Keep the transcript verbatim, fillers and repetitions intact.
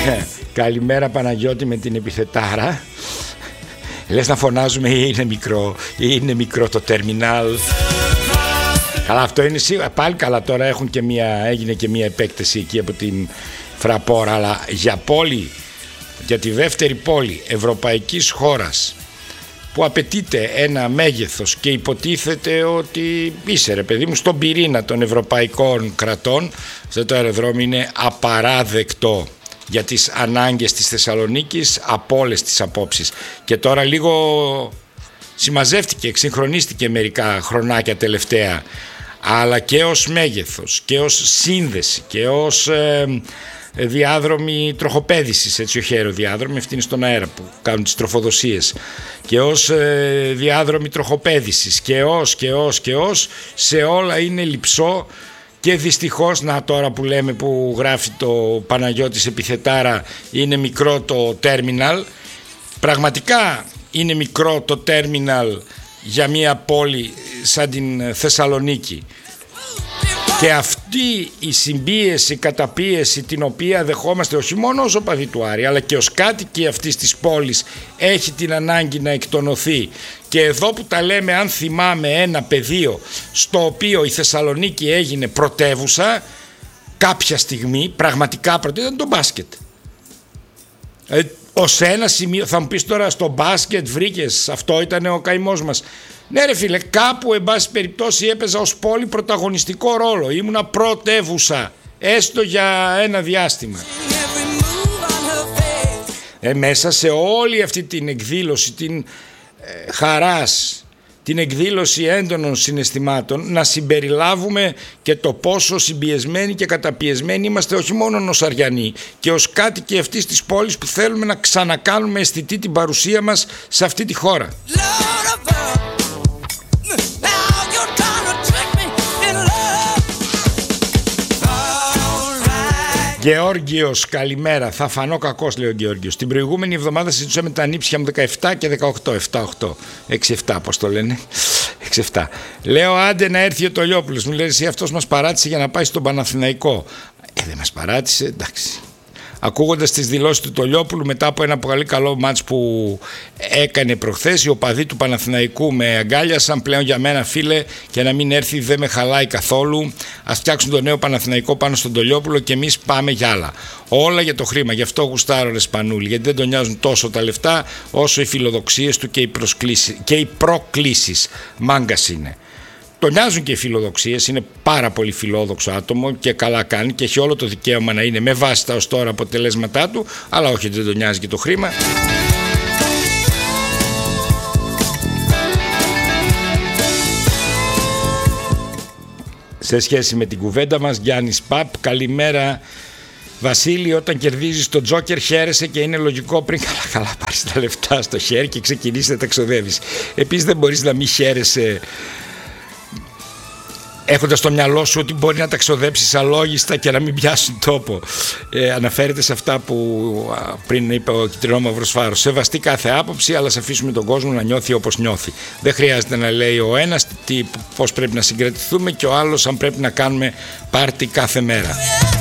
Καλημέρα Παναγιώτη με την επιθετάρα. Λες να φωνάζουμε ή είναι μικρό, ή είναι μικρό το τερμινάλ. Αλλά αυτό είναι σίγουρα. Πάλι καλά, τώρα έχουν και μια, έγινε και μια επέκταση εκεί από την Φραπόρα. Αλλά για πόλη, για τη δεύτερη πόλη ευρωπαϊκής χώρας που απαιτείται ένα μέγεθος και υποτίθεται ότι είσαι ρε παιδί μου στον πυρήνα των ευρωπαϊκών κρατών, αυτό το αεροδρόμιο είναι απαράδεκτο για τις ανάγκες της Θεσσαλονίκης από όλες τις απόψεις. Και τώρα λίγο συμμαζεύτηκε, εξυγχρονίστηκε μερικά χρονάκια τελευταία, αλλά και ως μέγεθος και ως σύνδεση και ως ε, διάδρομοι τροχοπέδησης, έτσι όχι αεροδιάδρομοι, αυτή είναι στον αέρα που κάνουν τις τροφοδοσίες, και ως ε, διάδρομοι τροχοπέδησης και ως και ως και ως σε όλα είναι λειψό. Και δυστυχώς, να τώρα που λέμε, που γράφει το Παναγιώτης επιθετάρα, είναι μικρό το τέρμιναλ. Πραγματικά είναι μικρό το τέρμιναλ για μια πόλη σαν την Θεσσαλονίκη. Και αυτή η συμπίεση, η καταπίεση την οποία δεχόμαστε όχι μόνο ως οπαδοί του Άρη αλλά και ως κάτοικοι αυτής της πόλης έχει την ανάγκη να εκτονωθεί. Και εδώ που τα λέμε, αν θυμάμαι ένα πεδίο στο οποίο η Θεσσαλονίκη έγινε πρωτεύουσα κάποια στιγμή, πραγματικά πρωτεύουσα, ήταν το μπάσκετ. Ε, ως ένα σημείο, θα μου πεις τώρα, στο μπάσκετ βρήκες, αυτό ήταν ο καημός μας. Ναι ρε φίλε, κάπου εν πάση περιπτώσει έπαιζα ως πόλη πρωταγωνιστικό ρόλο, ήμουνα πρωτεύουσα, έστω για ένα διάστημα. Ε, μέσα σε όλη αυτή την εκδήλωση, την ε, χαράς, την εκδήλωση έντονων συναισθημάτων, να συμπεριλάβουμε και το πόσο συμπιεσμένοι και καταπιεσμένοι είμαστε όχι μόνο ως Αριανοί και ως κάτοικοι αυτής της πόλης που θέλουμε να ξανακάνουμε αισθητή την παρουσία μας σε αυτή τη χώρα. Γεώργιος, καλημέρα. Θα φανώ κακός, λέει ο Γεώργιος. Την προηγούμενη εβδομάδα συζητούσαμε τα νύψια μου δεκαεπτά και δεκαοκτώ. επτά οκτώ. έξι επτά, πώς το λένε. έξι επτά. Λέω άντε να έρθει ο Τολιόπουλος. Μου λέει εσύ, αυτός μας παράτησε για να πάει στον Παναθηναϊκό. Ε, δεν μας παράτησε, εντάξει. Ακούγοντας τις δηλώσεις του Τολιόπουλου μετά από ένα πολύ καλό μάτς που έκανε προχθές, οι οπαδοί του Παναθηναϊκού με αγκάλιασαν. Πλέον για μένα, φίλε, και να μην έρθει δεν με χαλάει καθόλου. Ας φτιάξουν το νέο Παναθηναϊκό πάνω στον Τολιόπουλο και εμείς πάμε για άλλα. Όλα για το χρήμα. Γι' αυτό γουστάρω ρε Σπανούλη, γιατί δεν τον νοιάζουν τόσο τα λεφτά όσο οι φιλοδοξίες του και οι, και οι προκλήσεις. Μάγκας είναι. Τον νοιάζουν και οι φιλοδοξίες, είναι πάρα πολύ φιλόδοξο άτομο και καλά κάνει και έχει όλο το δικαίωμα να είναι με βάση τα ως τώρα αποτελέσματά του, αλλά όχι, δεν τον νοιάζει και το χρήμα. Σε σχέση με την κουβέντα μας, Γιάννης Παπ, καλημέρα Βασίλη. Όταν κερδίζεις το τζόκερ χαίρεσαι και είναι λογικό πριν καλά καλά πάρεις τα λεφτά στο χέρι και ξεκινήσεις να τα ξοδεύεις. Επίσης δεν μπορείς να μην χαίρεσαι έχοντας στο μυαλό σου ότι μπορεί να τα ξοδέψεις αλόγιστα και να μην πιάσουν τόπο. Ε, αναφέρεται σε αυτά που α, πριν είπε ο κυτρινόμαυρος φάρος. Σεβαστεί κάθε άποψη, αλλά σε αφήσουμε τον κόσμο να νιώθει όπως νιώθει. Δεν χρειάζεται να λέει ο ένας τι, πώς πρέπει να συγκρατηθούμε και ο άλλος αν πρέπει να κάνουμε πάρτι κάθε μέρα.